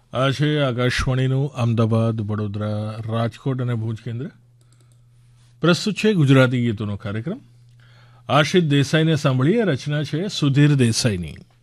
આ છે આકાશવાણીનું અમદાવાદ, વડોદરા, રાજકોટ અને ભુજ કેન્દ્ર. પ્રસ્તુત છે ગુજરાતી ગીતોનો કાર્યક્રમ. આશિત દેસાઈને સાંભળીએ. રચના છે સુધીર દેસાઈની.